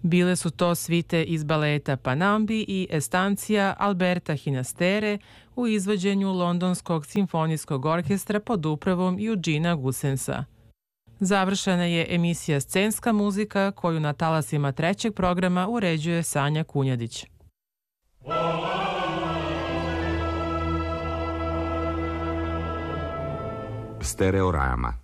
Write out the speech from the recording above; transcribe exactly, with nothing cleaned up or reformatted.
Bile su to svite iz baleta Panambi i Estancia Alberta Hinastere u izvođenju Londonskog simfonijskog orkestra pod upravom Eugena Goosensa. Završena je emisija Scenska muzika koju na talasima trećeg programa uređuje Sanja Kunjadić. Stereorama.